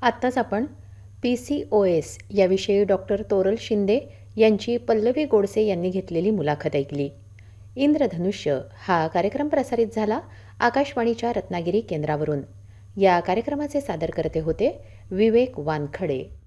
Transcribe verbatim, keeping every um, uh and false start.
आत्ताच आपण P C O S याविषयी डॉक्टर तोरल शिंदे यांची पल्लवी गोडसे यांनी घेतलेली मुलाखत ऐकली. इंद्रधनुष्य हा कार्यक्रम प्रसारित झाला आकाशवाणीच्या रत्नागिरी केंद्रावरून. या कार्यक्रमाचे सादरकर्ते होते विवेक वानखडे.